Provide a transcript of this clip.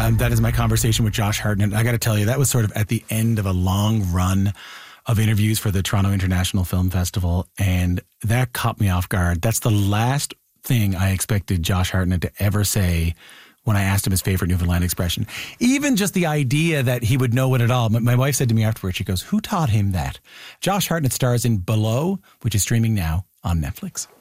that is my conversation with Josh Hartnett. I got to tell you, that was sort of at the end of a long run of interviews for the Toronto International Film Festival, and that caught me off guard. That's the last thing I expected Josh Hartnett to ever say when I asked him his favorite Newfoundland expression. Even just the idea that he would know it at all. My wife said to me afterwards, she goes, who taught him that? Josh Hartnett stars in Below, which is streaming now on Netflix.